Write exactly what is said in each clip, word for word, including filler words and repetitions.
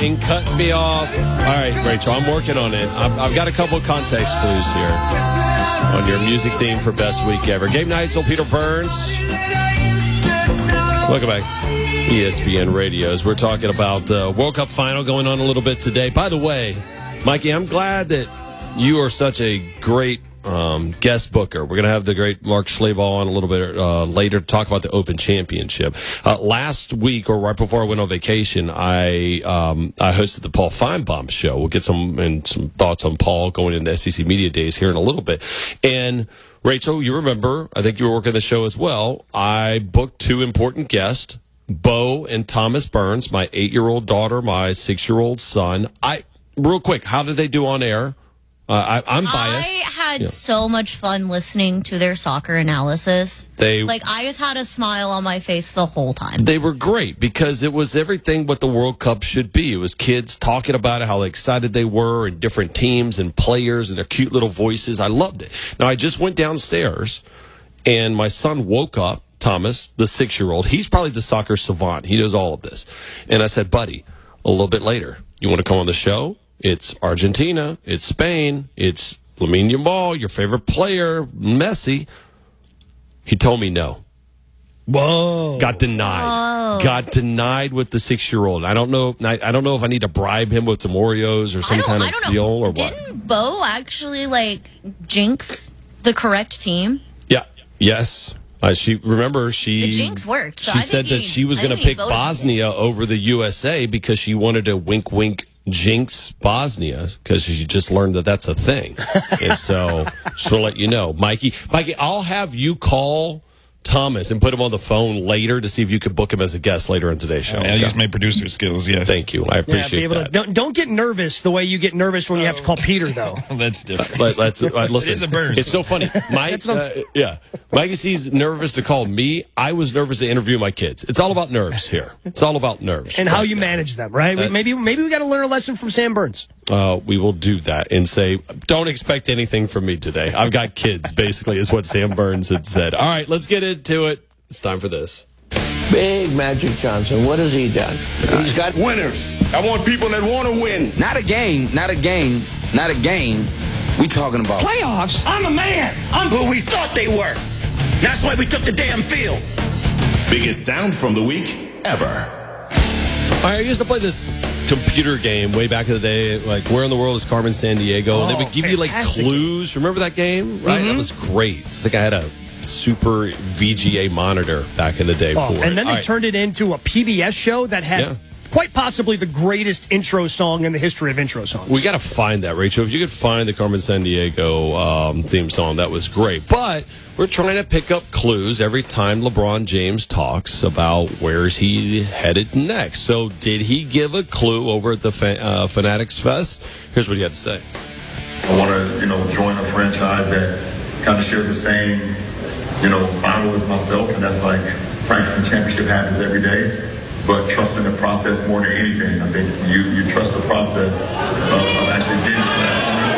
and cut me off. All right, Rachel, I'm working on it. I've, I've got a couple of context clues here on your music theme for Best Week Ever. Gabe Neitzel, Peter Burns. Welcome back. E S P N Radios. We're talking about the World Cup final going on a little bit today. By the way, Mikey, I'm glad that you are such a great um, guest booker. We're going to have the great Mark Schlabach on a little bit uh, later to talk about the Open Championship. Uh, last week, or right before I went on vacation, I um, I hosted the Paul Feinbaum show. We'll get some and some thoughts on Paul going into S E C Media Days here in a little bit. And Rachel, you remember, I think you were working the show as well. I booked two important guests, Bo and Thomas Burns, my eight-year-old daughter, my six-year-old son. I real quick, how did they do on air? Uh, I, I'm biased. I had yeah. so much fun listening to their soccer analysis. They like I just had a smile on my face the whole time. They were great because it was everything what the World Cup should be. It was kids talking about how excited they were and different teams and players and their cute little voices. I loved it. Now, I just went downstairs and my son woke up, Thomas, the six-year-old. He's probably the soccer savant. He knows all of this. And I said, buddy, a little bit later, you want to come on the show? It's Argentina, it's Spain, it's Lamine Yamal, your favorite player, Messi. He told me no. Whoa! Got denied. Whoa. Got denied with the six-year-old. I don't know. I don't know if I need to bribe him with some Oreos or some kind of deal or what. Didn't Bo actually like jinx the correct team? Yeah. Yes. Uh, she remember she The jinx worked. So she I said think that he, she was I going to think he pick voted Bosnia over the U S A because she wanted to wink wink jinx Bosnia because she just learned that that's a thing. And so just to let you know, Mikey, Mikey, I'll have you call Thomas and put him on the phone later to see if you could book him as a guest later in today's show. I okay. use my producer skills, yes. Thank you. I appreciate yeah, be able that. To, don't, don't get nervous the way you get nervous when you have to call Peter, though. That's different. Let, let's, uh, listen, It is a burn. It's so funny. Mike, uh, yeah, Mikey C's nervous to call me. I was nervous to interview my kids. It's all about nerves here. It's all about nerves. And how you manage them, right? Uh, maybe maybe we got to learn a lesson from Sam Burns. Uh, we will do that and say, don't expect anything from me today. I've got kids, basically, is what Sam Burns had said. All right, let's get into it. It's time for this. Big Magic Johnson, what has he done? He's got winners. I want people that want to win. Not a game, not a game, not a game. We talking about playoffs. I'm a man. I'm who we thought they were. That's why we took the damn field. Biggest sound from the week ever. All right, I used to play this computer game way back in the day, like Where in the World is Carmen Sandiego? Oh, and they would give fantastic. you like clues. Remember that game? Right? Mm-hmm. That was great. I think I had a super V G A monitor back in the day Oh, for it. and then they All right. turned it into a P B S show that had Yeah. quite possibly the greatest intro song in the history of intro songs. We got to find that, Rachel. If you could find the Carmen Sandiego um, theme song, that was great. But we're trying to pick up clues every time LeBron James talks about where's he headed next. So did he give a clue over at the Fan- uh, Fanatics Fest? Here's what he had to say. I want to, you know, join a franchise that kind of shares the same, you know, Bible as myself, and that's like practicing championship habits every day. But trusting the process more than anything. I think you, you trust the process of, of actually getting to that point.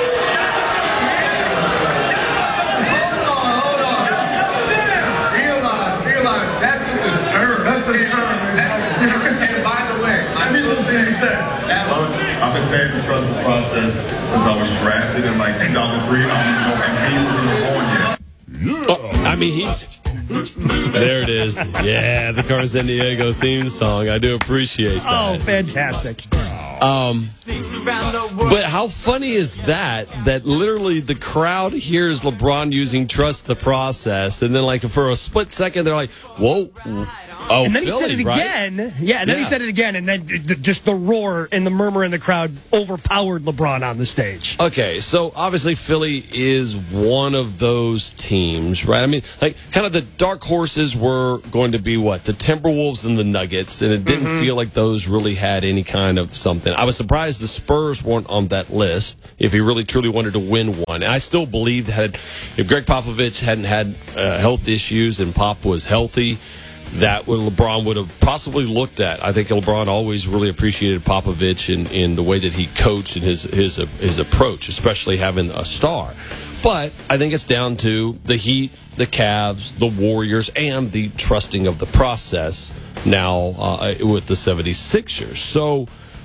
Hold on, hold on. Realize, realize, that's the term. That's the term. And by the way, I mean, I've been saying to trust the process since I was drafted in like two thousand three. I don't even know if he was even born yet. Oh, I mean, he's... There it is. Yeah, the Carmen Sandiego theme song. I do appreciate that. Oh, fantastic. Um, but how funny is that, that literally the crowd hears LeBron using trust the process, and then like for a split second, they're like, whoa. Oh, and then Philly, he said it right? again. Yeah, and then Yeah. he said it again, and then the, just the roar and the murmur in the crowd overpowered LeBron on the stage. Okay, so obviously Philly is one of those teams, right? I mean, like, kind of the dark horses were going to be what? The Timberwolves and the Nuggets, and it didn't Mm-hmm. feel like those really had any kind of something. I was surprised the Spurs weren't on that list if he really truly wanted to win one. And I still believe that if Greg Popovich hadn't had uh, health issues and Pop was healthy, that would LeBron would have possibly looked at. I think LeBron always really appreciated Popovich in, in the way that he coached and his his his approach, especially having a star. But I think it's down to the Heat, the Cavs, the Warriors, and the trusting of the process now uh, with the seventy-sixers. So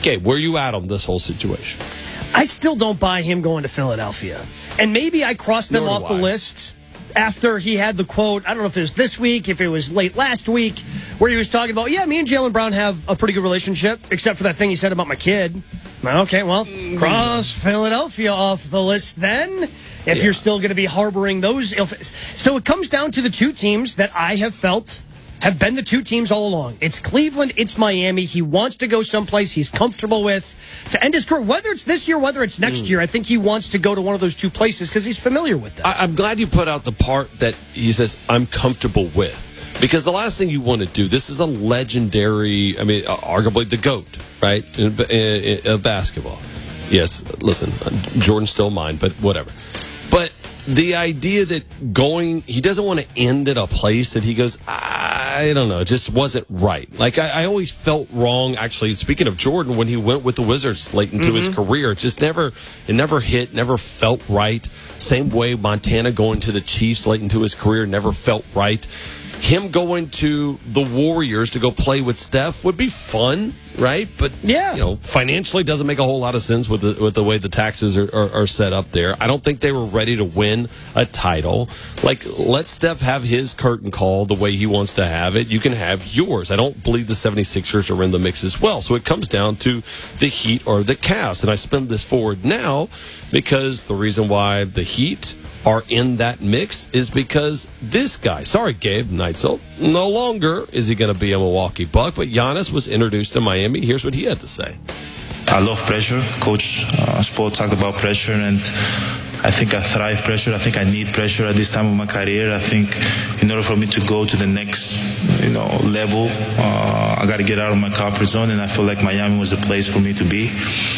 Gabe, where are you at on this whole situation? I still don't buy him going to Philadelphia. And maybe I crossed them Nor off do the I. list after he had the quote, I don't know if it was this week, if it was late last week, where he was talking about, yeah, me and Jaylen Brown have a pretty good relationship, except for that thing he said about my kid. Okay, well, cross Philadelphia off the list then, if Yeah. you're still going to be harboring those ill. So it comes down to the two teams that I have felt have been the two teams all along. It's Cleveland, it's Miami. He wants to go someplace he's comfortable with to end his career. Whether it's this year, whether it's next mm. year, I think he wants to go to one of those two places because he's familiar with them. I, I'm glad you put out the part that he says, I'm comfortable with. Because the last thing you want to do, this is a legendary, I mean, uh, arguably the GOAT, right, in, in, in basketball. Yes, listen, Jordan's still mine, but whatever. But the idea that going, he doesn't want to end at a place that he goes, I don't know, it just wasn't right. Like, I, I always felt wrong, actually, speaking of Jordan, when he went with the Wizards late into mm-hmm. his career. It just never, it never hit, never felt right. Same way Montana going to the Chiefs late into his career never felt right. Him going to the Warriors to go play with Steph would be fun, right? But yeah, you know, financially doesn't make a whole lot of sense with the with the way the taxes are, are, are set up there. I don't think they were ready to win a title. Like, let Steph have his curtain call the way he wants to have it. You can have yours. I don't believe the seventy-sixers are in the mix as well. So it comes down to the Heat or the Cavs. And I spin this forward now because the reason why the Heat are in that mix is because this guy, sorry, Gabe Neitzel, no longer is he going to be a Milwaukee Buck, but Giannis was introduced to Miami. Here's what he had to say. I love pressure. Coach uh, Spo talked about pressure, and I think I thrive pressure. I think I need pressure at this time of my career. I think in order for me to go to the next, you know, level, uh, I got to get out of my comfort zone, and I feel like Miami was the place for me to be.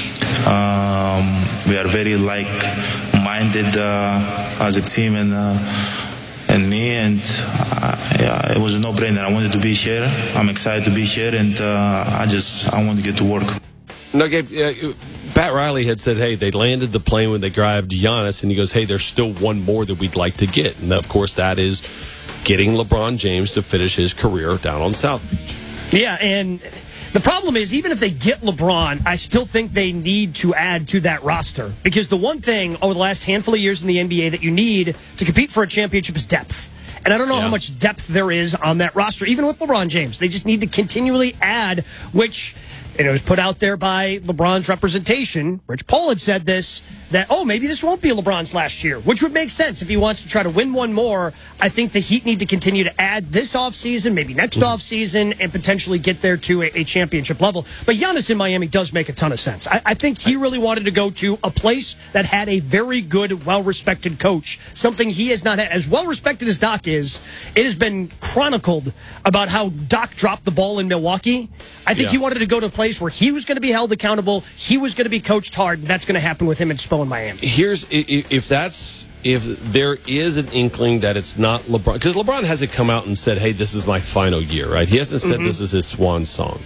Um, we are very like-minded uh, as a team, and uh, and me, and uh, yeah, it was a no-brainer. I wanted to be here. I'm excited to be here, and uh, I just I want to get to work. No, Gabe, uh, Pat Riley had said, hey, they landed the plane when they grabbed Giannis, and he goes, hey, there's still one more that we'd like to get. And, of course, that is getting LeBron James to finish his career down on South Beach. Yeah, and the problem is, even if they get LeBron, I still think they need to add to that roster. Because the one thing over the last handful of years in the N B A that you need to compete for a championship is depth. And I don't know yeah. how much depth there is on that roster, even with LeBron James. They just need to continually add, which... And it was put out there by LeBron's representation. Rich Paul had said this, that, oh, maybe this won't be LeBron's last year, which would make sense if he wants to try to win one more. I think the Heat need to continue to add this offseason, maybe next mm-hmm. offseason, and potentially get there to a, a championship level. But Giannis in Miami does make a ton of sense. I, I think he really wanted to go to a place that had a very good, well-respected coach, something he has not had. As well-respected as Doc is, it has been chronicled about how Doc dropped the ball in Milwaukee. I think yeah. he wanted to go to a place where he was going to be held accountable, he was going to be coached hard, and that's going to happen with him in Spo in Miami. Here's if that's if there is an inkling that it's not LeBron, because LeBron hasn't come out and said, hey, this is my final year, right? He hasn't said mm-hmm. this is his swan song.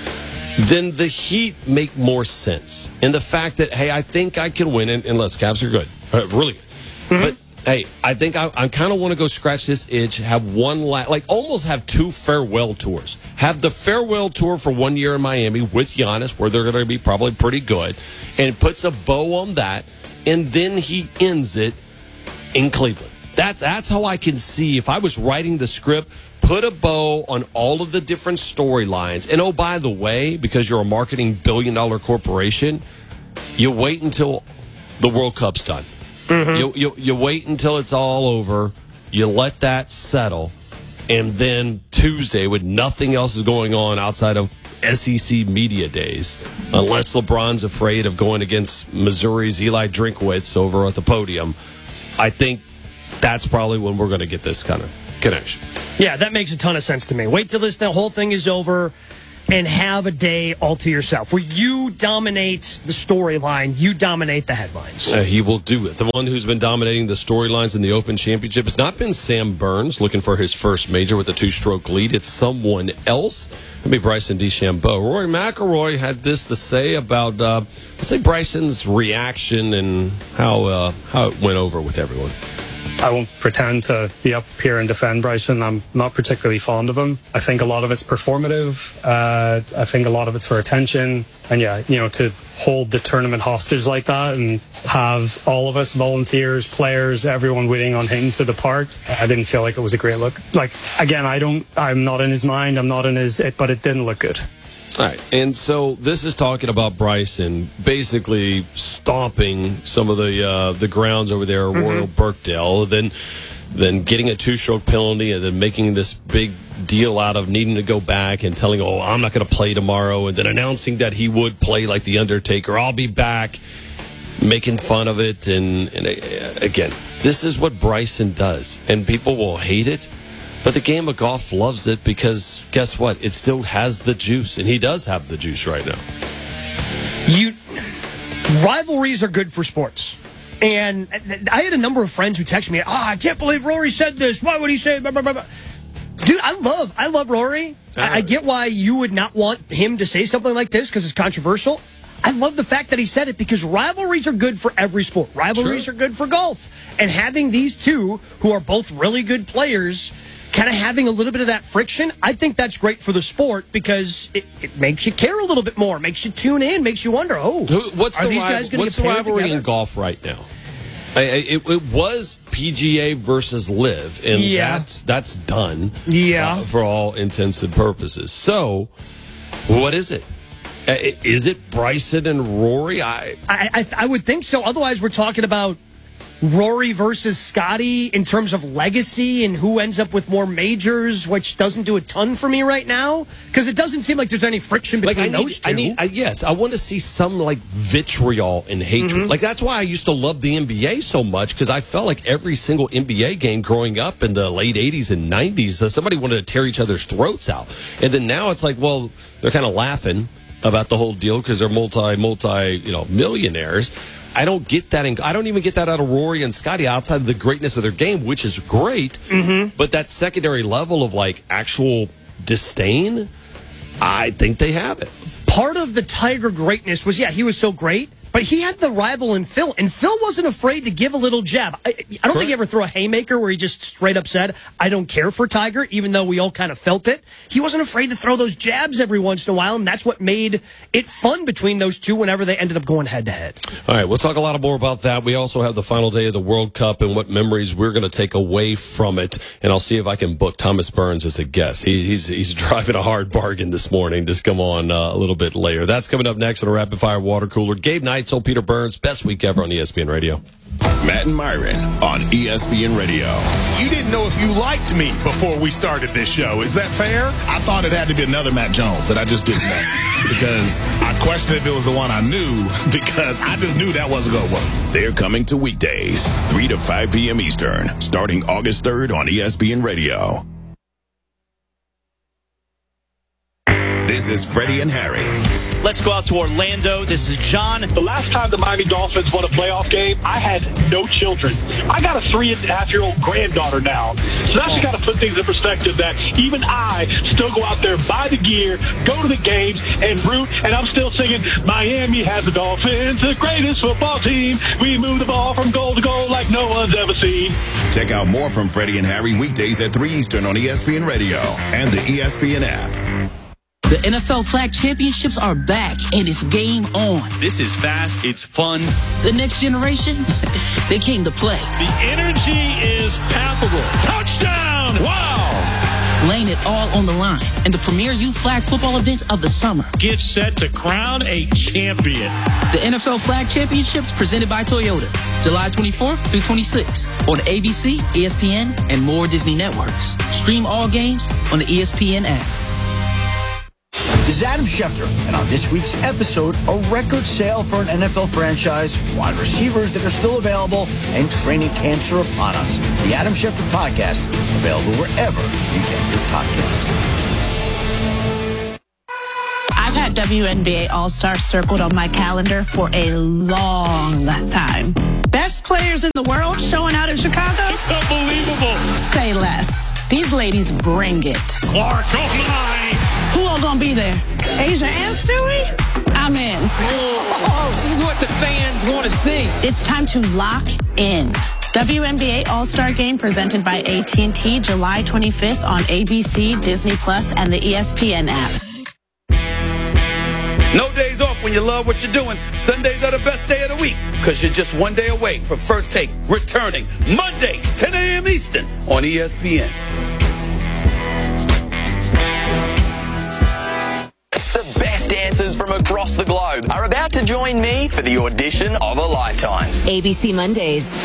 Then the Heat make more sense. And the fact that, hey, I think I can win, and, and unless Cavs are good, uh, really good. Mm-hmm. But hey, I think I, I kind of want to go scratch this itch, have one, la- like almost have two farewell tours. Have the farewell tour for one year in Miami with Giannis, where they're going to be probably pretty good, and puts a bow on that, and then he ends it in Cleveland. That's, that's how I can see, if I was writing the script, put a bow on all of the different storylines. And oh, by the way, because you're a marketing billion-dollar corporation, you wait until the World Cup's done. Mm-hmm. You, you you wait until it's all over. You let that settle. And then Tuesday, when nothing else is going on outside of S E C media days, unless LeBron's afraid of going against Missouri's Eli Drinkwitz over at the podium, I think that's probably when we're going to get this kind of connection. Yeah, that makes a ton of sense to me. Wait till this the whole thing is over and have a day all to yourself where you dominate the storyline, you dominate the headlines. Uh, he will do it. The one who's been dominating the storylines in the Open Championship has not been Sam Burns looking for his first major with a two-stroke lead. It's someone else. It'll be Bryson DeChambeau. Rory McIlroy had this to say about, uh, let's say, Bryson's reaction and how uh, how it went over with everyone. I won't pretend to be up here and defend Bryson. I'm not particularly fond of him. I think a lot of it's performative. Uh, I think a lot of it's for attention. And yeah, you know, to hold the tournament hostage like that and have all of us, volunteers, players, everyone waiting on him to depart, I didn't feel like it was a great look. Like, again, I don't, I'm not in his mind, I'm not in his, it, but it didn't look good. All right, and so this is talking about Bryson basically stomping some of the uh, the grounds over there at mm-hmm. Royal Birkdale, then then getting a two-stroke penalty, and then making this big deal out of needing to go back and telling, oh, I'm not going to play tomorrow, and then announcing that he would play like The Undertaker, I'll be back, making fun of it, and, and uh, again, this is what Bryson does, and people will hate it. But the game of golf loves it because, guess what? It still has the juice, and he does have the juice right now. You rivalries are good for sports. And I had a number of friends who texted me, oh, I can't believe Rory said this. Why would he say blah, blah, blah, blah. Dude, I love, I love Rory. Uh, I, I get why you would not want him to say something like this because it's controversial. I love the fact that he said it because rivalries are good for every sport. Rivalries sure. are good for golf. And having these two, who are both really good players, kind of having a little bit of that friction, I think that's great for the sport because it, it makes you care a little bit more, makes you tune in, makes you wonder, oh, what's are the these rival, guys going to What's get the rivalry together? in golf right now? I, I, it, it was P G A versus Live, and yeah. that's that's done yeah. uh, for all intents and purposes. So, what is it? Uh, is it Bryson and Rory? I, I, I I would think so. Otherwise, we're talking about Rory versus Scotty in terms of legacy and who ends up with more majors, which doesn't do a ton for me right now because it doesn't seem like there's any friction between like I need, those two. I need, I, yes, I want to see some like vitriol and hatred. Mm-hmm. Like that's why I used to love the N B A so much because I felt like every single N B A game growing up in the late eighties and nineties, uh, somebody wanted to tear each other's throats out. And then now it's like, well, they're kind of laughing about the whole deal because they're multi, multi, you know, millionaires. I don't get that. In, I don't even get that out of Rory and Scotty outside of the greatness of their game, which is great. Mm-hmm. But that secondary level of like actual disdain, I think they have it. Part of the Tiger greatness was, yeah, he was so great, but he had the rival in Phil, and Phil wasn't afraid to give a little jab. I, I don't Correct. think he ever threw a haymaker where he just straight up said, I don't care for Tiger, even though we all kind of felt it. He wasn't afraid to throw those jabs every once in a while, and that's what made it fun between those two whenever they ended up going head-to-head. All right, we'll talk a lot more about that. We also have the final day of the World Cup and what memories we're going to take away from it, and I'll see if I can book Thomas Burns as a guest. He, he's, he's driving a hard bargain this morning. Just come on uh, a little bit later. That's coming up next on a Rapid Fire Water Cooler. Gabe Neitzel, Peter Burns, best week ever on E S P N Radio. Matt and Myron on E S P N Radio. You didn't know if you liked me before we started this show. Is that fair? I thought it had to be another Matt Jones that I just didn't know. Because I questioned if it was the one I knew, because I just knew that wasn't going to work. They're coming to weekdays, three to five p.m. Eastern, starting August third on E S P N Radio. This is Freddie and Harry. Let's go out to Orlando. This is John. The last time the Miami Dolphins won a playoff game, I had no children. I got a three and a half year old granddaughter now. So that's got to put things in perspective that even I still go out there, buy the gear, go to the games, and root. And I'm still singing, Miami has the Dolphins, the greatest football team. We move the ball from goal to goal like no one's ever seen. Check out more from Freddie and Harry weekdays at three Eastern on E S P N Radio and the E S P N app. The N F L Flag Championships are back, and it's game on. This is fast. It's fun. The next generation, they came to play. The energy is palpable. Touchdown! Wow! Laying it all on the line in the premier youth flag football event of the summer. Get set to crown a champion. The N F L Flag Championships presented by Toyota. July twenty-fourth through twenty-sixth on A B C, E S P N, and more Disney networks. Stream all games on the E S P N app. This is Adam Schefter, and on this week's episode, a record sale for an N F L franchise, wide receivers that are still available, and training camps are upon us. The Adam Schefter Podcast, available wherever you get your podcasts. I've had W N B A All-Star circled on my calendar for a long time. Best players in the world showing out in Chicago? It's unbelievable. Say less. These ladies bring it. Clark, oh my! Who all gonna be there? Asia and Stewie? I'm in. Oh, she's what the fans want to see. It's time to lock in. W N B A All-Star Game presented by A T and T July twenty-fifth on A B C, Disney Plus, and the E S P N app. No days off when you love what you're doing. Sundays are the best day of the week because you're just one day away from First Take returning Monday, ten a.m. Eastern on E S P N. The best dancers from across the globe are about to join me for the audition of a lifetime. A B C Mondays.